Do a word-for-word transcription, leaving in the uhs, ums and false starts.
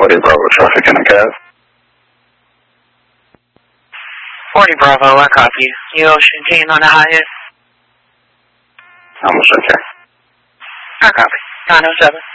forty Bravo traffic in a cab. forty Bravo, I copy. You Ocean Team on the highest. Almost okay. I copy. nine oh seven.